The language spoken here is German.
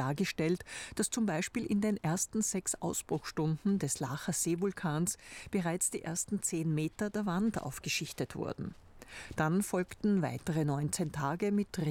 dargestellt, dass zum Beispiel in den ersten 6 Ausbruchstunden des Laacher Seevulkans bereits die ersten 10 Meter der Wand aufgeschichtet wurden. Dann folgten weitere 19 Tage mit